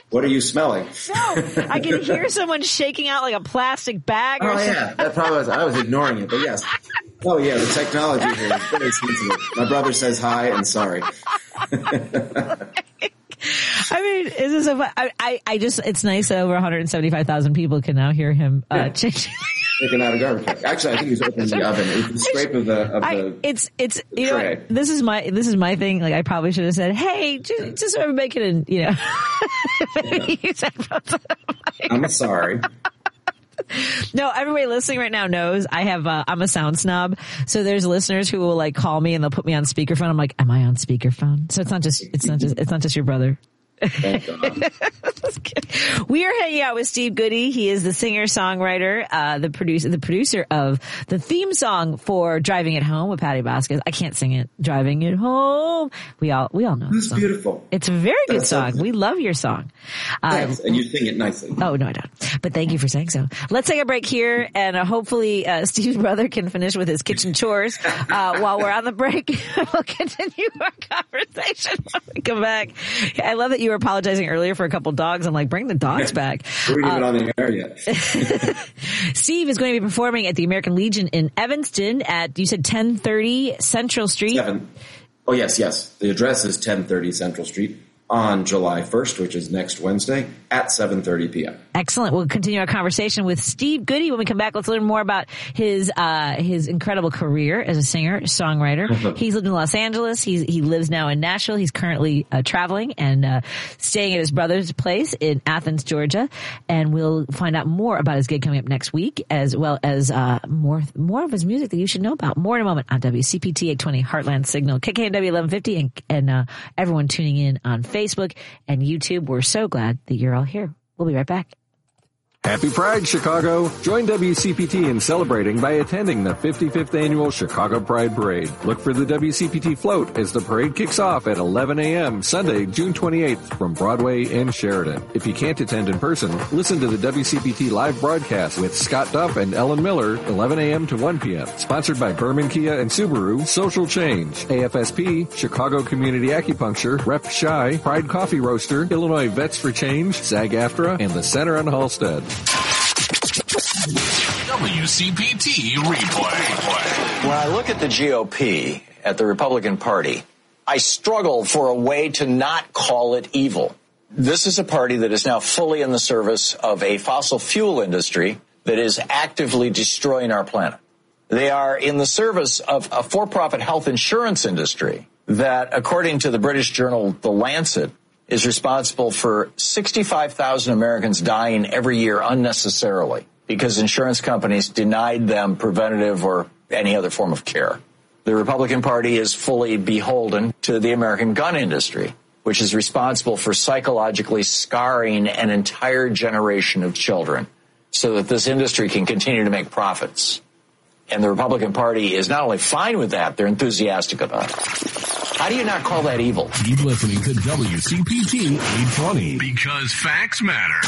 What are you smelling? No, I can hear someone shaking out like a plastic bag or something. Yeah, that probably was, I was ignoring it, but yes. Oh yeah, the technology here is very sensitive. My brother says hi and sorry. I mean, is this I just, it's nice that over 175,000 people can now hear him, changing. Taking out a garbage bag. Actually, I think he's opening the oven. It's the scrape of the it's the you tray. know, this is my thing. Like, I probably should have said, hey, just so everybody can, you know, maybe use headphones. I'm sorry. No, everybody listening right now knows I'm a sound snob. So there's listeners who will like call me and they'll put me on speakerphone. I'm like, am I on speakerphone? So it's not just your brother. Thank God. We are hanging out with Steve Goody. He is the singer-songwriter, the producer of the theme song for Driving It Home with Patty Vasquez. I can't sing it. Driving It Home. We all know. It's beautiful. It's a very good song. We love your song. Thanks, and you sing it nicely. Oh, no, I don't. But thank you for saying so. Let's take a break here, and hopefully Steve's brother can finish with his kitchen chores while we're on the break. We'll continue our conversation when we come back. I love that you were apologizing earlier for a couple dogs. I'm like, bring the dogs back. We're even on the air yet. Steve is going to be performing at the American Legion in Evanston at, you said 1030 Central Street? 7. Oh, yes. The address is 1030 Central Street on July 1st, which is next Wednesday at 7:30 p.m. Excellent. We'll continue our conversation with Steve Goody when we come back. Let's learn more about his incredible career as a singer, songwriter. He's lived in Los Angeles. He lives now in Nashville. He's currently traveling and staying at his brother's place in Athens, Georgia. And we'll find out more about his gig coming up next week, as well as more of his music that you should know about. More in a moment on WCPT 820 Heartland Signal, KKNW 1150, and everyone tuning in on Facebook and YouTube. We're so glad that you're all here. We'll be right back. Happy Pride, Chicago! Join WCPT in celebrating by attending the 55th Annual Chicago Pride Parade. Look for the WCPT float as the parade kicks off at 11 a.m. Sunday, June 28th from Broadway in Sheridan. If you can't attend in person, listen to the WCPT live broadcast with Scott Duff and Ellen Miller, 11 a.m. to 1 p.m. Sponsored by Berman Kia and Subaru, Social Change, AFSP, Chicago Community Acupuncture, Rep Shy, Pride Coffee Roaster, Illinois Vets for Change, SAG-AFTRA, and the Center on Halstead. WCPT replay. When I look at the GOP, at the Republican Party, I struggle for a way to not call it evil. This is a party that is now fully in the service of a fossil fuel industry that is actively destroying our planet. They are in the service of a for-profit health insurance industry that, according to the British journal The Lancet, is responsible for 65,000 Americans dying every year unnecessarily because insurance companies denied them preventative or any other form of care. The Republican Party is fully beholden to the American gun industry, which is responsible for psychologically scarring an entire generation of children so that this industry can continue to make profits. And the Republican Party is not only fine with that, they're enthusiastic about it. How do you not call that evil? Keep listening to WCPT 820. Because facts matter.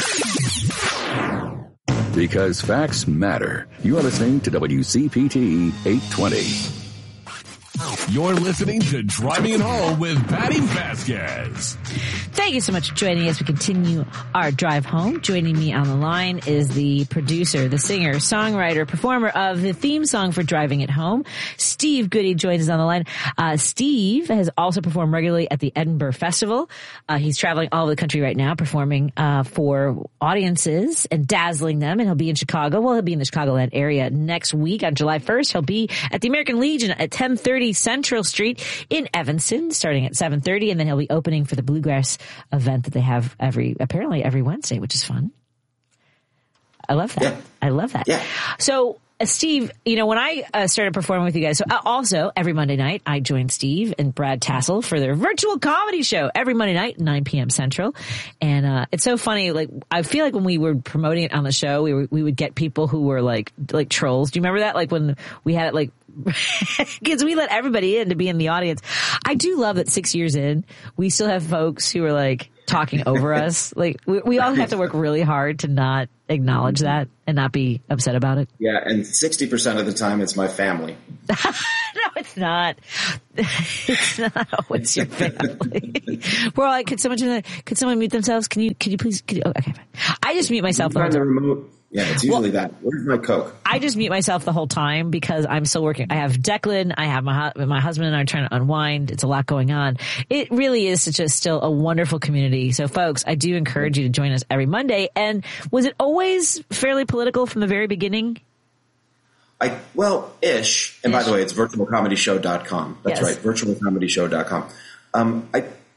Because facts matter. You are listening to WCPT 820. You're listening to Driving It Home with Patty Vasquez. Thank you so much for joining us. We continue our drive home. Joining me on the line is the producer, the singer, songwriter, performer of the theme song for Driving It Home. Steve Goody joins us on the line. Steve has also performed regularly at the Edinburgh Festival. He's traveling all over the country right now, performing for audiences and dazzling them. And he'll be in Chicago. Well, he'll be in the Chicagoland area next week on July 1st. He'll be at the American Legion at 1030 Central Street in Evanston, starting at 7:30, and then he'll be opening for the Bluegrass event that they have apparently every Wednesday, which is fun. I love that. Yeah. I love that. Yeah. So, Steve, you know, when I started performing with you guys, so also every Monday night, I joined Steve and Brad Tassel for their virtual comedy show every Monday night, 9 p.m. Central. And it's so funny. Like, I feel like when we were promoting it on the show, we would get people who were like trolls. Do you remember that? Like when we had it like, because we let everybody in to be in the audience. I do love that 6 years in, we still have folks who are like talking over us. Like we all have to work really hard to not acknowledge that and not be upset about it. Yeah, and 60% of the time it's my family. No, it's It's not always your family. We're all like, could someone mute themselves? Can you please, okay, fine. I just mute myself. Find the remote. Yeah, it's usually that. Where's my Coke? I just mute myself the whole time because I'm still working. I have Declan. I have my husband and I are trying to unwind. It's a lot going on. It really is still a wonderful community. So folks, I do encourage you to join us every Monday. And was it always fairly political from the very beginning? Ish. And by the way, it's virtualcomedyshow.com. That's Yes. right, virtualcomedyshow.com.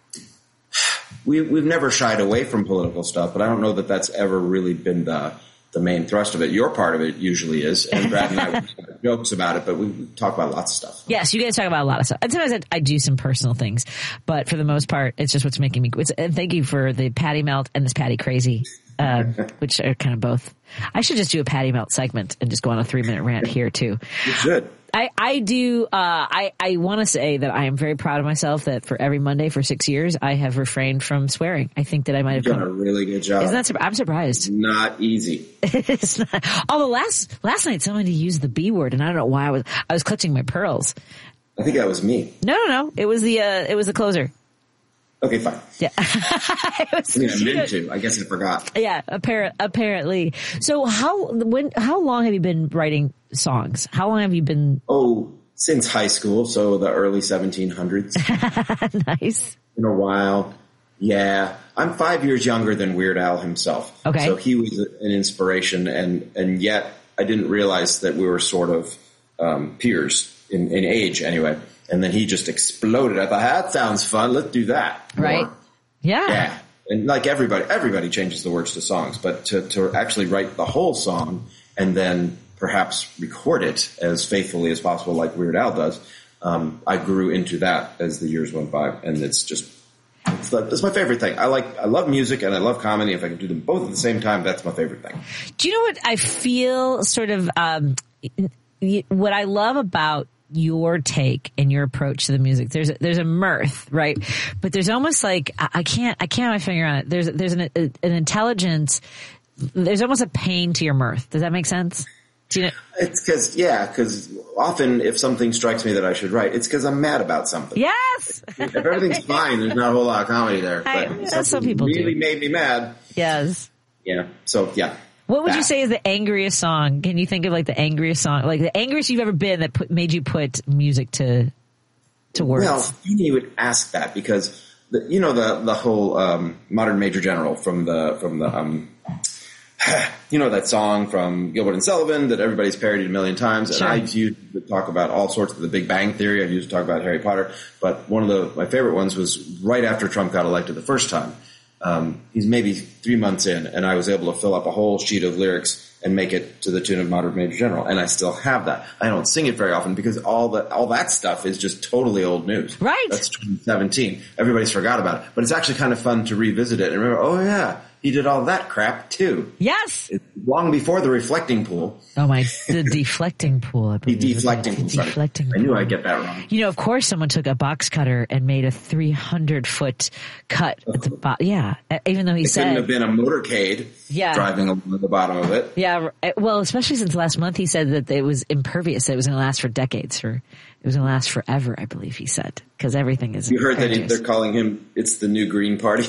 We've never shied away from political stuff, but I don't know that that's ever really been the main thrust of it. Your part of it usually is, and Brad and I have jokes about it, but we talk about lots of stuff. Yes, you guys talk about a lot of stuff. And sometimes I do some personal things, but for the most part, it's just what's making me. And thank you for the Patty Melt and this Patty Crazy, which are kind of both. I should just do a Patty Melt segment and just go on a 3-minute rant here too. You should. I do. I want to say that I am very proud of myself that for every Monday for 6 years I have refrained from swearing. I think that I might have done a really good job. Isn't that? I'm surprised. Not easy. It's not. Although last night somebody used the B word, and I don't know why I was clutching my pearls. I think that was me. No. It was the closer. Okay, fine. Yeah. I meant to. I guess I forgot. Yeah, apparently. So how long have you been writing songs? How long have you been? Oh, since high school, so the early 1700s. Nice. In a while. Yeah. I'm 5 years younger than Weird Al himself. Okay. So he was an inspiration, and yet I didn't realize that we were sort of peers in age anyway. And then he just exploded. I thought, that sounds fun. Let's do that. Right. More. Yeah. Yeah. And like everybody changes the words to songs, but to actually write the whole song and then perhaps record it as faithfully as possible like Weird Al does, I grew into that as the years went by. And it's my favorite thing. I love music and I love comedy. If I can do them both at the same time, that's my favorite thing. Do you know what I feel sort of, what I love about your take and your approach to the music? There's a mirth, right? But there's almost like, I can't have my finger on it. There's an intelligence. There's almost a pain to your mirth. Does that make sense? Do you know? It's because often if something strikes me that I should write, it's because I'm mad about something. Yes. If everything's fine, there's not a whole lot of comedy there. But some people really do. made me mad. Yes. Yeah. So yeah. What would you say is the angriest song? Can you think of like the angriest song, like the angriest you've ever been that made you put music to words? Well, you would ask that because the whole Modern Major General from the that song from Gilbert and Sullivan that everybody's parodied a million times. Sure. And I used to talk about all sorts of the Big Bang Theory. I used to talk about Harry Potter, but one of my favorite ones was right after Trump got elected the first time. He's maybe 3 months in, and I was able to fill up a whole sheet of lyrics and make it to the tune of Modern Major General. And I still have that. I don't sing it very often because all that stuff is just totally old news. Right. That's 2017. Everybody's forgot about it. But it's actually kind of fun to revisit it and remember, oh yeah, he did all that crap too. Yes. It's long before the reflecting pool. Oh the deflecting pool. I believe. Deflecting pool. Deflecting I knew I'd get that wrong. Of course someone took a box cutter and made a 300-foot cut at the bottom. Yeah. Even though he said. Couldn't have been a motorcade driving along the bottom of it. Yeah. Well, especially since last month he said that it was impervious. That it was going to last for decades. It was going to last forever, I believe he said. Because everything is. You heard that they're calling him, it's the new Green Party?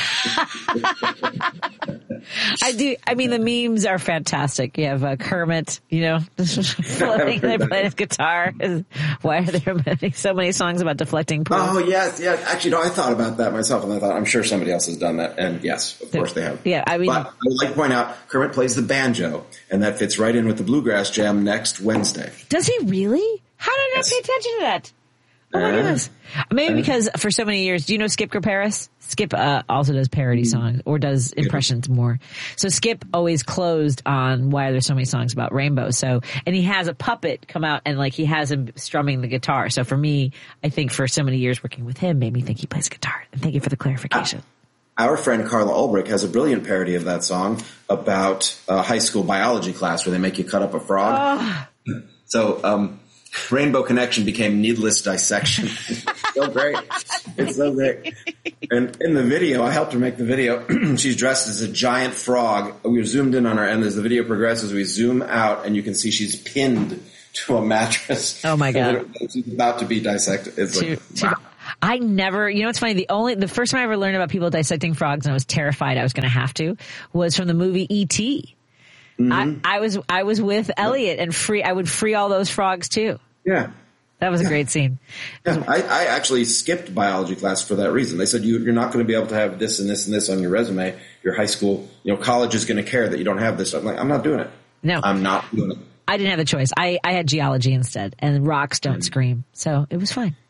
I do. I mean, the memes are fantastic. You have Kermit, playing his guitar. Why are there so many songs about deflecting pools? Oh, yes. Actually, I thought about that myself, and I thought, I'm sure somebody else has done that. And yes, of course they have. Yeah, I mean. But I would like to point out, Kermit plays the banjo, and that fits right in with the Bluegrass Jam next Wednesday. Does he really? How did I not pay attention to that? Oh my goodness. Maybe because for so many years, do you know Skip Graparis? Skip also does parody songs or does impressions more. So Skip always closed on why there's so many songs about rainbow. So, and he has a puppet come out and he has him strumming the guitar. So for me, I think for so many years working with him made me think he plays guitar. And thank you for the clarification. Our friend Carla Ulbrich has a brilliant parody of that song about a high school biology class where they make you cut up a frog. So, Rainbow Connection became Needless Dissection. It's so great. It's so great. And in the video, I helped her make the video. She's dressed as a giant frog. We were zoomed in on her, and as the video progresses, we zoom out, and you can see she's pinned to a mattress. Oh my God. It's about to be dissected. It's wow. I never, you know, it's funny. The first time I ever learned about people dissecting frogs, and I was terrified I was going to have to, was from the movie E.T. Mm-hmm. I was with Elliot, and I would free all those frogs too. Yeah. That was a great scene. Yeah, I actually skipped biology class for that reason. They said you're not going to be able to have this and this and this on your resume. Your high school, college is going to care that you don't have this. I'm like, I'm not doing it. No. I'm not doing it. I didn't have a choice. I had geology instead, and rocks don't scream. So it was fine.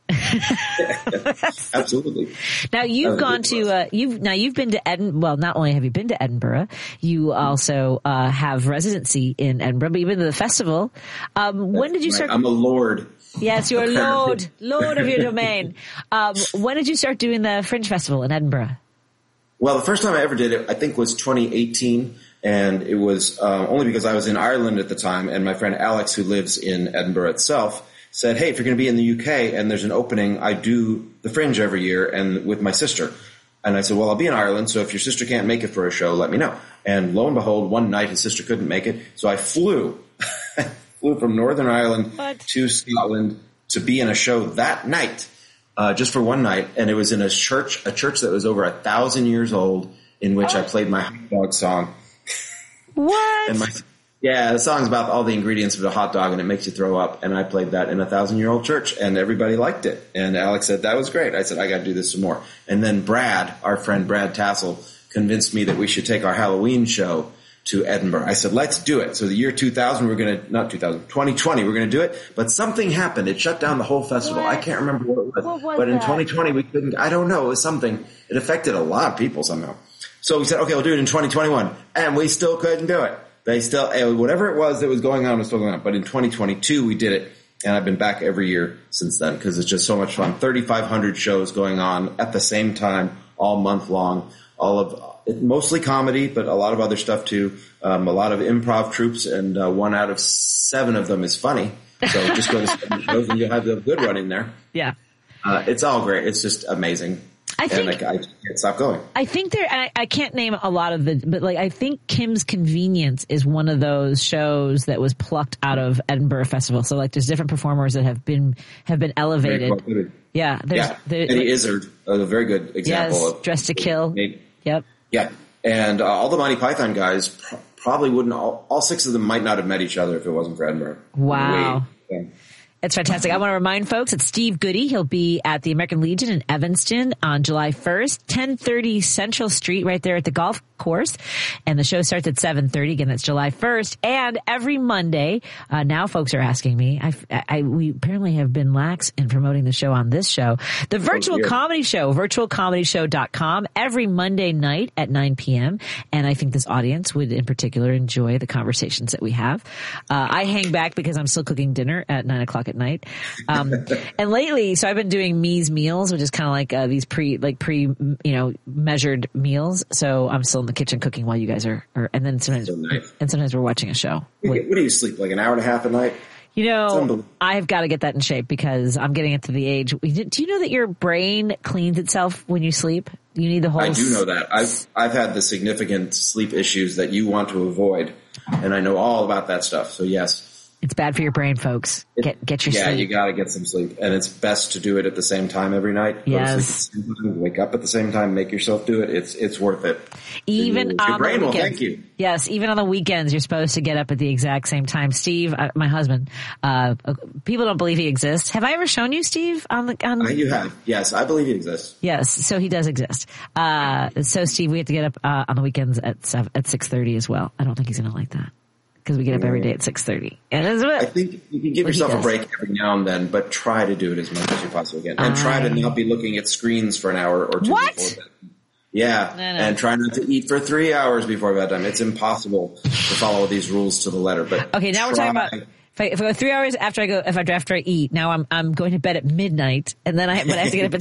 Absolutely. Now you've gone to you've been to Edinburgh. Well, not only have you been to Edinburgh, you also have residency in Edinburgh, but you've been to the festival. When did you start? I'm a lord. Yes, you're lord of your domain. When did you start doing the Fringe Festival in Edinburgh? Well, the first time I ever did it, I think, was 2018, and it was only because I was in Ireland at the time, and my friend Alex, who lives in Edinburgh itself, said, hey, if you're going to be in the UK and there's an opening, I do the Fringe every year and with my sister. And I said, well, I'll be in Ireland, so if your sister can't make it for a show, let me know. And lo and behold, one night his sister couldn't make it, so I flew from Northern Ireland to Scotland to be in a show that night, just for one night. And it was in a church that was over 1,000 years old, in which I played my hot dog song. What? And the song's about all the ingredients of a hot dog, and it makes you throw up. And I played that in a 1,000-year-old church, and everybody liked it. And Alex said, that was great. I said, I got to do this some more. And then Brad, our friend Brad Tassel, convinced me that we should take our Halloween show to Edinburgh. I said, let's do it. So the year 2020, we're going to do it. But something happened. It shut down the whole festival. What? I can't remember what it was. What was but in that? 2020, we couldn't. I don't know. It was something. It affected a lot of people somehow. So we said, okay, we'll do it in 2021. And we still couldn't do it. They still, whatever it was that was going on was still going on. But in 2022, we did it. And I've been back every year since then because it's just so much fun. 3,500 shows going on at the same time, all month long. Mostly comedy, but a lot of other stuff too. A lot of improv troupes, and 1 out of 7 of them is funny. So just go to 7 shows and you'll have a good run in there. Yeah. It's all great. It's just amazing. I can't stop going. I think I can't name a lot of but I think Kim's Convenience is one of those shows that was plucked out of Edinburgh Festival. So there's different performers that have been elevated. Yeah. Eddie Izzard, a very good example of Dressed to Kill. Yep. Yeah. And all the Monty Python guys probably wouldn't, all 6 of them might not have met each other if it wasn't for Edinburgh. Wow. It's fantastic. I want to remind folks it's Steve Goody. He'll be at the American Legion in Evanston on July 1st, 1030 Central Street, right there at the golf course. And the show starts at 7:30. Again, that's July 1st. And every Monday, now folks are asking me, we apparently have been lax in promoting the show on this show. The Virtual Comedy Show, virtualcomedyshow.com, every Monday night at 9 p.m. And I think this audience would in particular enjoy the conversations that we have. I hang back because I'm still cooking dinner at 9 o'clock at night. And lately, so I've been doing Me's Meals, which is kind of like these measured meals. So I'm still in the kitchen cooking while you guys are and then sometimes we're watching a show. What do you sleep, like an hour and a half a night? I've got to get that in shape because I'm getting into the age. Do you know that your brain cleans itself when you sleep? You need the whole. I do know that. I've had the significant sleep issues that you want to avoid, and I know all about that stuff. So yes. It's bad for your brain, folks. Get your sleep. Yeah, you got to get some sleep. And it's best to do it at the same time every night. Yes. Wake up at the same time, make yourself do it. It's worth it. Even on your brain the weekends. Will thank you. Yes, even on the weekends, you're supposed to get up at the exact same time. Steve, my husband, people don't believe he exists. Have I ever shown you Steve You have. Yes, I believe he exists. Yes, so he does exist. So Steve, we have to get up on the weekends at 6:30 as well. I don't think he's going to like that. Because we get up every day at 6:30. I think you can give yourself a break every now and then, but try to do it as much as you possibly can. And try to not be looking at screens for an hour or two before bed. Yeah, no. And try not to eat for 3 hours before bedtime. It's impossible to follow these rules to the letter. But okay, now we're talking about if I go 3 hours after I eat. Now I'm going to bed at midnight, and then I have to get up at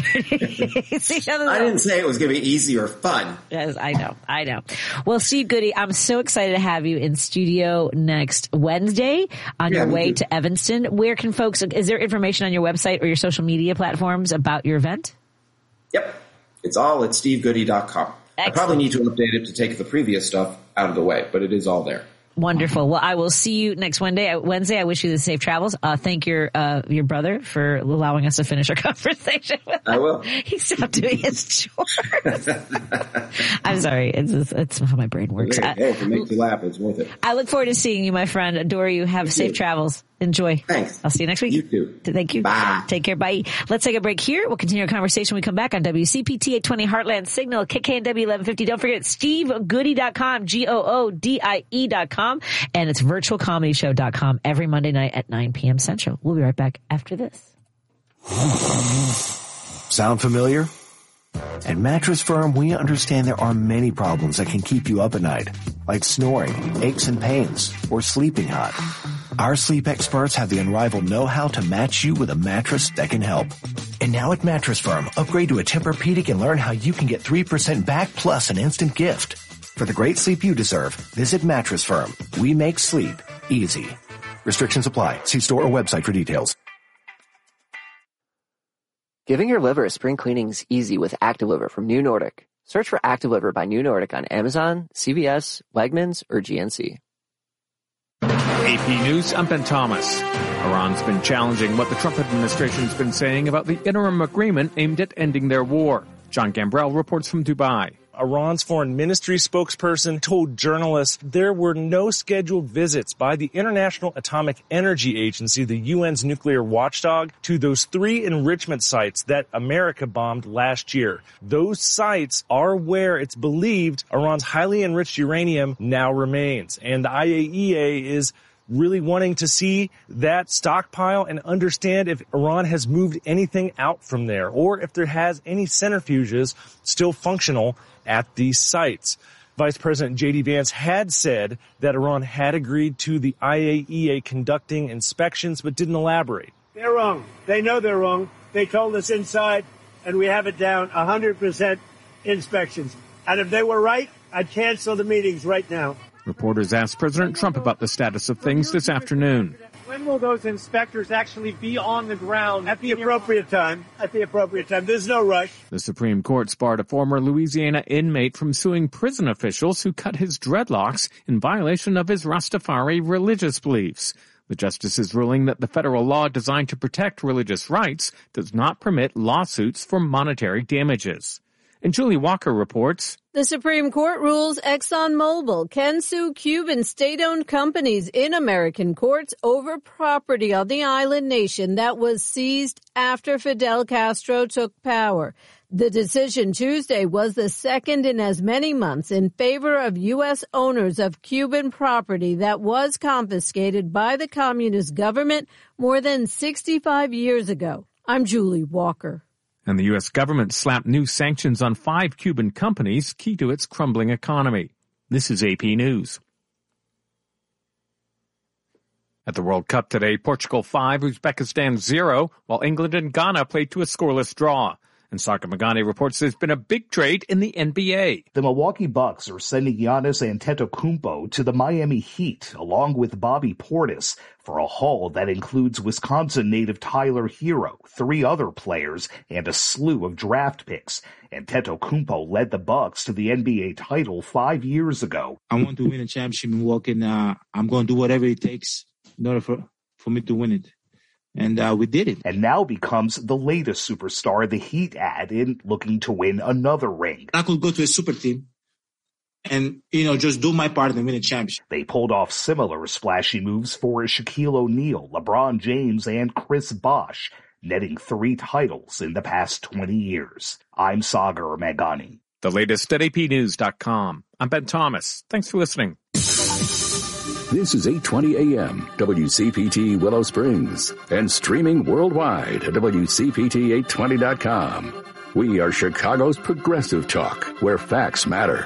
6:30. I didn't say it was going to be easy or fun. Yes, I know. Well, Steve Goody, I'm so excited to have you in studio next Wednesday on your way to Evanston. Where can folks? Is there information on your website or your social media platforms about your event? Yep, it's all at stevegoody.com. I probably need to update it to take the previous stuff out of the way, but it is all there. Wonderful. Well, I will see you next Wednesday. I wish you the safe travels. Thank your brother for allowing us to finish our conversation with him. I will. He stopped doing his chores. I'm sorry. It's how my brain works. Hey, if it makes you laugh, it's worth it. I look forward to seeing you, my friend. Adore you. Have safe travels. Enjoy. Thanks. I'll see you next week. You too. Thank you. Bye. Take care. Bye. Let's take a break here. We'll continue our conversation when we come back on WCPT 820 Heartland Signal, KKNW 1150. Don't forget SteveGoodie.com, GOODIE.com, and it's virtualcomedyshow.com every Monday night at 9 p.m. Central. We'll be right back after this. Sound familiar? At Mattress Firm, we understand there are many problems that can keep you up at night, like snoring, aches and pains, or sleeping hot. Our sleep experts have the unrivaled know-how to match you with a mattress that can help. And now at Mattress Firm, upgrade to a Tempur-Pedic and learn how you can get 3% back plus an instant gift. For the great sleep you deserve, visit Mattress Firm. We make sleep easy. Restrictions apply. See store or website for details. Giving your liver a spring cleaning's easy with Active Liver from New Nordic. Search for Active Liver by New Nordic on Amazon, CVS, Wegmans, or GNC. AP News, I'm Ben Thomas. Iran's been challenging what the Trump administration's been saying about the interim agreement aimed at ending their war. John Gambrell reports from Dubai. Iran's foreign ministry spokesperson told journalists there were no scheduled visits by the International Atomic Energy Agency, the UN's nuclear watchdog, to those 3 enrichment sites that America bombed last year. Those sites are where it's believed Iran's highly enriched uranium now remains. And the IAEA is really wanting to see that stockpile and understand if Iran has moved anything out from there or if there has any centrifuges still functional at these sites. Vice President J.D. Vance had said that Iran had agreed to the IAEA conducting inspections but didn't elaborate. They're wrong. They know they're wrong. They told us inside, and we have it down 100% inspections. And if they were right, I'd cancel the meetings right now. Reporters asked President Trump about the status of things this afternoon. When will those inspectors actually be on the ground? At the appropriate time. At the appropriate time. There's no rush. The Supreme Court barred a former Louisiana inmate from suing prison officials who cut his dreadlocks in violation of his Rastafari religious beliefs. The justice's ruling that the federal law designed to protect religious rights does not permit lawsuits for monetary damages. And Julie Walker reports, the Supreme Court rules ExxonMobil can sue Cuban state-owned companies in American courts over property on the island nation that was seized after Fidel Castro took power. The decision Tuesday was the second in as many months in favor of U.S. owners of Cuban property that was confiscated by the communist government more than 65 years ago. I'm Julie Walker. And the U.S. government slapped new sanctions on 5 Cuban companies key to its crumbling economy. This is AP News. At the World Cup today, Portugal 5, Uzbekistan 0, while England and Ghana played to a scoreless draw. And Sarka Magani reports there's been a big trade in the NBA. The Milwaukee Bucks are sending Giannis Antetokounmpo to the Miami Heat, along with Bobby Portis, for a haul that includes Wisconsin native Tyler Hero, 3 other players, and a slew of draft picks. Antetokounmpo led the Bucks to the NBA title 5 years ago. I want to win a championship in Milwaukee, and I'm going to do whatever it takes in order for me to win it. And we did it. And now becomes the latest superstar the Heat add in, looking to win another ring. I could go to a super team and, just do my part and win a championship. They pulled off similar splashy moves for Shaquille O'Neal, LeBron James, and Chris Bosh, netting 3 titles in the past 20 years. I'm Sagar Magani. The latest at apnews.com. I'm Ben Thomas. Thanks for listening. This is 820 AM, WCPT Willow Springs, and streaming worldwide at WCPT820.com. We are Chicago's progressive talk, where facts matter.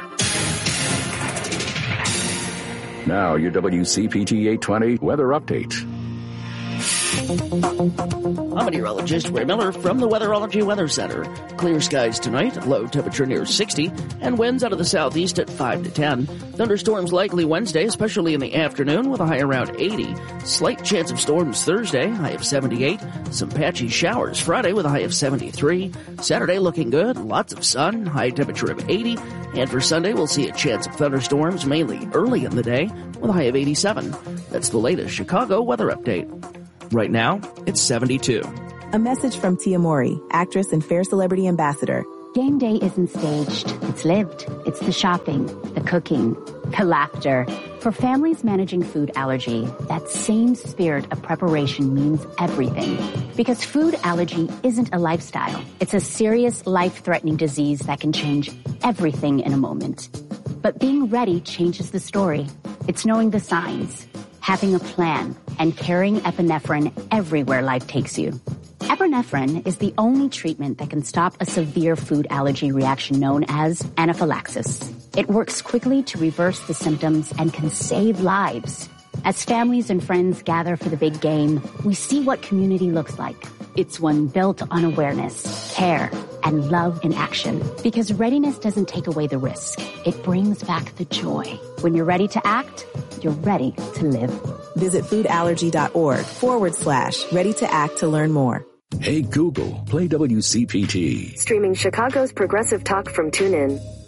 Now, your WCPT 820 weather update. I'm meteorologist Ray Miller from the Weatherology Weather Center. Clear skies tonight, low temperature near 60, and winds out of the southeast at 5 to 10. Thunderstorms likely Wednesday, especially in the afternoon, with a high around 80. Slight chance of storms Thursday, high of 78. Some patchy showers Friday with a high of 73. Saturday looking good, lots of sun, high temperature of 80. And for Sunday, we'll see a chance of thunderstorms mainly early in the day with a high of 87. That's the latest Chicago weather update. Right now, it's 72. A message from Tia Mori, actress and Fair Celebrity Ambassador. Game day isn't staged. It's lived. It's the shopping, the cooking, the laughter. For families managing food allergy, that same spirit of preparation means everything. Because food allergy isn't a lifestyle. It's a serious, life-threatening disease that can change everything in a moment. But being ready changes the story. It's knowing the signs, having a plan, and carrying epinephrine everywhere life takes you. Epinephrine is the only treatment that can stop a severe food allergy reaction known as anaphylaxis. It works quickly to reverse the symptoms and can save lives. As families and friends gather for the big game, we see what community looks like. It's one built on awareness, care, and love in action. Because readiness doesn't take away the risk. It brings back the joy. When you're ready to act, you're ready to live. Visit foodallergy.org/ready to act to learn more. Hey Google, play WCPT. Streaming Chicago's progressive talk from TuneIn.